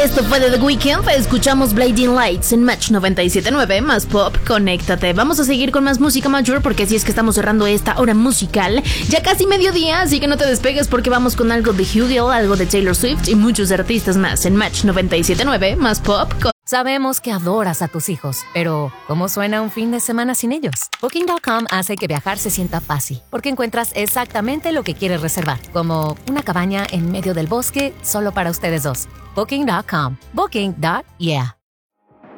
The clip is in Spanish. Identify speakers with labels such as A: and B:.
A: Esto fue de The Weeknd. Escuchamos Blinding Lights en Match 97.9 más pop. Conéctate. Vamos a seguir con más música mayor porque así es que estamos cerrando esta hora musical. Ya casi mediodía, así que no te despegues porque vamos con algo de Hugill, algo de Taylor Swift y muchos artistas más en Match 97.9 más pop.
B: Sabemos que adoras a tus hijos, pero ¿cómo suena un fin de semana sin ellos? Booking.com hace que viajar se sienta fácil, porque encuentras exactamente lo que quieres reservar, como una cabaña en medio del bosque solo para ustedes dos. Booking.com. Booking.yeah.